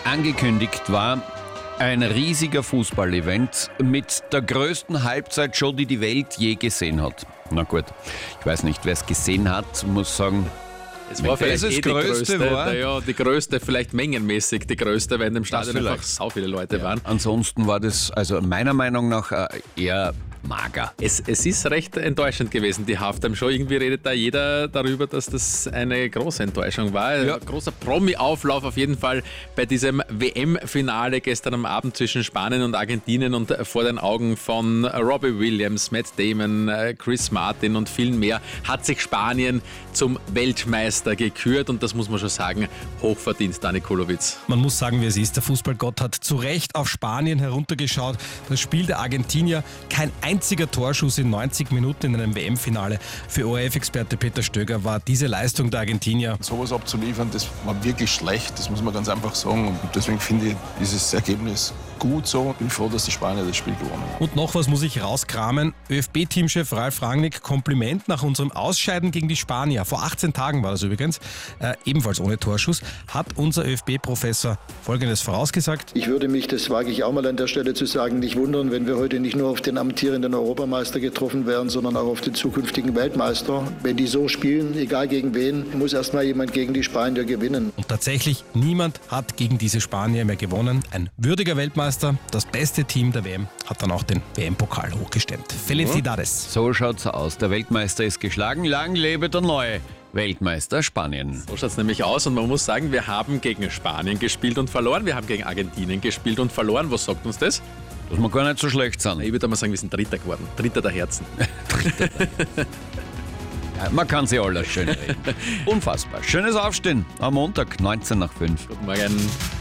Angekündigt war ein riesiger Fußballevent mit der größten Halbzeitshow, die die Welt je gesehen hat. Na gut, ich weiß nicht, wer es gesehen hat, muss sagen, Es war vielleicht das die größte war. Naja, die größte, vielleicht mengenmäßig die größte, weil in dem Stadion einfach sau viele Leute waren. Ansonsten war das also meiner Meinung nach eher mager. Es ist recht enttäuschend gewesen, die Halftime-Show. Irgendwie redet da jeder darüber, dass das eine große Enttäuschung war. Ja. Ein großer Promi-Auflauf auf jeden Fall bei diesem WM-Finale gestern am Abend zwischen Spanien und Argentinien und vor den Augen von Robbie Williams, Matt Damon, Chris Martin und vielen mehr hat sich Spanien zum Weltmeister gekürt und das muss man schon sagen, hochverdient, Dani Kulowitz. Man muss sagen, wie es ist. Der Fußballgott hat zu Recht auf Spanien heruntergeschaut. Das Spiel der Argentinier, kein einziger Torschuss in 90 Minuten in einem WM-Finale. Für ORF-Experte Peter Stöger war diese Leistung der Argentinier. Sowas abzuliefern, das war wirklich schlecht, das muss man ganz einfach sagen. Und deswegen finde ich dieses Ergebnis gut so. Bin froh, dass die Spanier das Spiel gewonnen haben. Und noch was muss ich rauskramen. ÖFB-Teamchef Ralf Rangnick, Kompliment nach unserem Ausscheiden gegen die Spanier. Vor 18 Tagen war das übrigens, ebenfalls ohne Torschuss, hat unser ÖFB-Professor Folgendes vorausgesagt. Ich würde mich, das wage ich auch mal an der Stelle zu sagen, nicht wundern, wenn wir heute nicht nur auf den amtierenden Europameister getroffen wären, sondern auch auf den zukünftigen Weltmeister. Wenn die so spielen, egal gegen wen, muss erstmal jemand gegen die Spanier gewinnen. Und tatsächlich, niemand hat gegen diese Spanier mehr gewonnen. Ein würdiger Weltmeister, das beste Team der WM, hat dann auch den WM-Pokal hochgestemmt. Felicidades. So schaut's aus. Der Weltmeister ist geschlagen. Lang lebe der neue Weltmeister Spanien. So schaut es nämlich aus und man muss sagen, wir haben gegen Spanien gespielt und verloren, wir haben gegen Argentinien gespielt und verloren. Was sagt uns das? Dass wir gar nicht so schlecht sind. Ich würde mal sagen, wir sind Dritter geworden. Dritter der Herzen. Ja, man kann sie alles schön reden. Unfassbar. Schönes Aufstehen am Montag, 19 nach 5. Guten Morgen.